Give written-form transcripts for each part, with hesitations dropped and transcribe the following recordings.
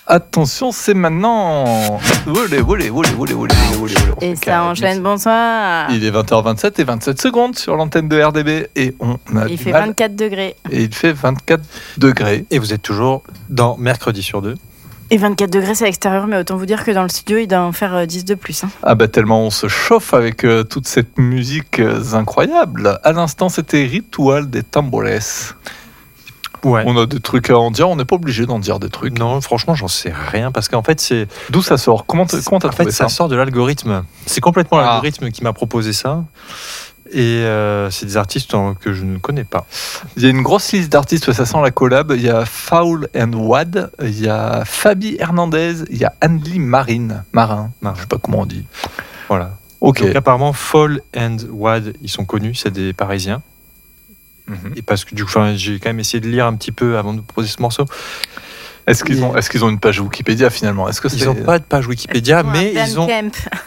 Attention, c'est maintenant. Volé. Et ça enchaîne, bonsoir. Il est 20h27 et 27 secondes sur l'antenne de RDB et il fait 24 degrés. Et il fait 24 degrés. Et vous êtes toujours dans Mercredi sur 2. Et 24 degrés, c'est à l'extérieur, mais autant vous dire que dans le studio, il doit en faire 10 de plus. Hein. Ah bah tellement on se chauffe avec toute cette musique incroyable. À l'instant, c'était Ritual des Tambores. Ouais. On a des trucs à en dire, on n'est pas obligé d'en dire des trucs. Non, franchement, j'en sais rien parce qu'en fait, c'est. D'où ça sort? Comment t'as trouvé ça? Ça sort de l'algorithme. C'est complètement l'algorithme qui m'a proposé ça. Et c'est des artistes que je ne connais pas. Il y a une grosse liste d'artistes, ça sent la collab. Il y a Foul and Wad, il y a Fabi Hernandez, il y a Anne-Lee Marin. Je sais pas comment on dit. Voilà. Ok. Donc apparemment, Foul and Wad, ils sont connus, c'est des Parisiens. Et parce que du coup, j'ai quand même essayé de lire un petit peu avant de proposer ce morceau. Est-ce qu'ils ont une page Wikipédia finalement? Ils n'ont pas de page Wikipédia, mais ils ont.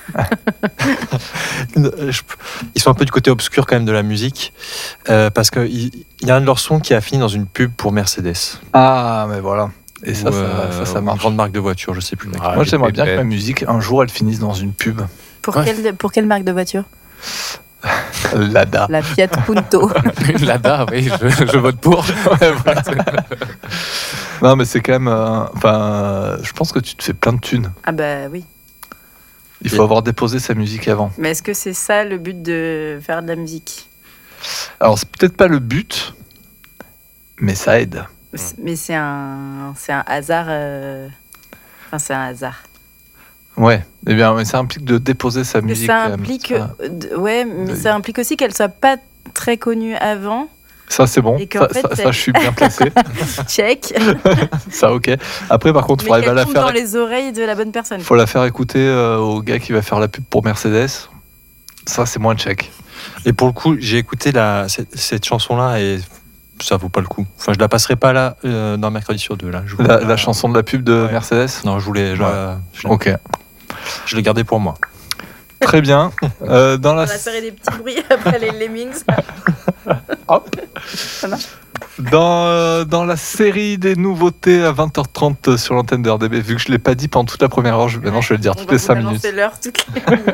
Ils sont un peu du côté obscur quand même de la musique, parce qu'il y a un de leurs sons qui a fini dans une pub pour Mercedes. Ah, mais voilà. Et ça marche. Une grande marque de voiture, je sais plus. Moi, j'aimerais bien que ma musique, un jour, elle finisse dans une pub. Pour quelle marque de voiture? Lada. La Fiat Punto. Lada, oui, je vote pour. Ouais, voilà. Non, mais c'est quand même. Je pense que tu te fais plein de thunes. Ah, bah oui. Il faut avoir déposé sa musique avant. Mais est-ce que c'est ça le but de faire de la musique? Alors, c'est peut-être pas le but, mais ça aide. Mais c'est un hasard. Enfin, c'est un hasard. Ouais, eh bien, mais ça implique de déposer sa musique. Ça implique, mais ça implique aussi qu'elle soit pas très connue avant. Ça, c'est bon. Ça, je suis bien placé. Check. Ça, ok. Après, par contre, il faut arriver à la faire dans les oreilles de la bonne personne. Faut la faire écouter au gars qui va faire la pub pour Mercedes. Ça, c'est moins check. Et pour le coup, j'ai écouté cette chanson-là et ça vaut pas le coup. Enfin, je la passerai pas là dans Mercredi sur 2. Là. La chanson de la pub de Mercedes? Non, je voulais. Ok. Je l'ai gardée pour moi. Très bien. On va faire des petits bruits après les Lemmings. Hop. Ça marche. Dans la série des nouveautés à 20h30 sur l'antenne de RDB, vu que je ne l'ai pas dit pendant toute la première heure, maintenant je vais le dire toutes les 5 minutes. C'est l'heure toutes les minutes.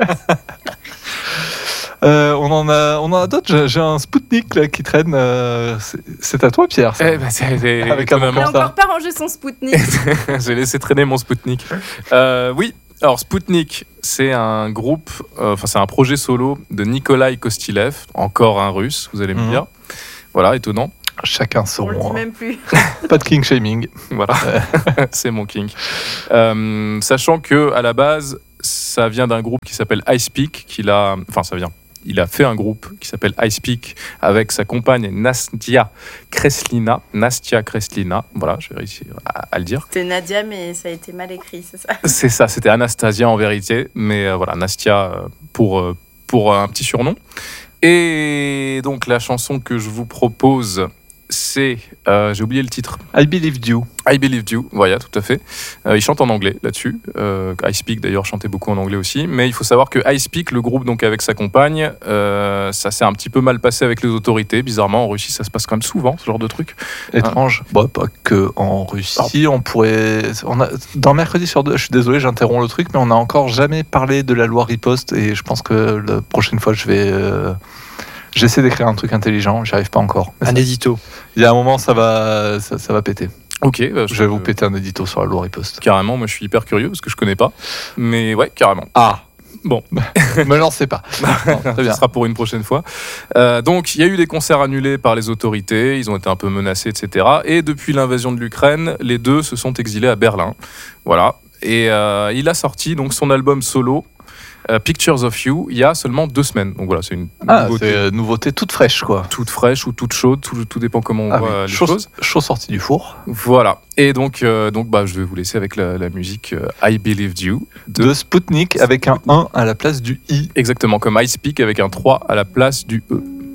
On en a d'autres. J'ai un Spoutnik là, qui traîne. C'est à toi, Pierre. Avec un moment. Il n'a encore pas rangé son Spoutnik. J'ai laissé traîner mon Spoutnik. Oui. Alors Spoutnik, c'est un groupe, c'est un projet solo de Nikolai Kostylev, encore un russe, vous allez me dire. Voilà, étonnant. Chacun son. On le dit même plus. Pas de king shaming. Voilà, c'est mon king. Sachant que à la base, ça vient d'un groupe qui s'appelle Icepeak, il a fait un groupe qui s'appelle Icepeak avec sa compagne Nastia Kreslina. Voilà, je vais réussir à le dire. C'était Nadia, mais ça a été mal écrit, c'est ça? C'est ça, c'était Anastasia en vérité, mais voilà, Nastia pour un petit surnom. Et donc la chanson que je vous propose, c'est, j'ai oublié le titre. I Believe You. I Believe You, voilà, tout à fait. Il chante en anglais là-dessus. Icepeak d'ailleurs chantait beaucoup en anglais aussi. Mais il faut savoir que Icepeak, le groupe donc avec sa compagne, ça s'est un petit peu mal passé avec les autorités. Bizarrement, en Russie, ça se passe quand même souvent, ce genre de truc. Étrange. Pas que en Russie, on pourrait. Dans Mercredi sur 2, je suis désolé, j'interromps le truc, mais on n'a encore jamais parlé de la loi riposte. Et je pense que la prochaine fois, j'essaie d'écrire un truc intelligent, j'y arrive pas encore. Un édito. Il y a un moment, ça va péter. Ok. Je vais vous péter un édito sur la loi riposte. Carrément, moi je suis hyper curieux parce que je connais pas. Mais ouais, carrément. Ah. Bon. Me lancez pas. Non, très bien. Ce sera pour une prochaine fois. Donc, il y a eu des concerts annulés par les autorités, ils ont été un peu menacés, etc. Et depuis l'invasion de l'Ukraine, les deux se sont exilés à Berlin. Voilà. Et il a sorti donc son album solo, Pictures of You, il y a seulement 2 semaines. Donc voilà, c'est une nouveauté. C'est une nouveauté toute fraîche, quoi. Toute fraîche ou toute chaude, tout dépend comment on voit les choses. Chaud sorti du four. Voilà. Et donc je vais vous laisser avec la musique I Believed You de Spoutnik avec un 1 à la place du I. Exactement, comme Icepeak avec un 3 à la place du E.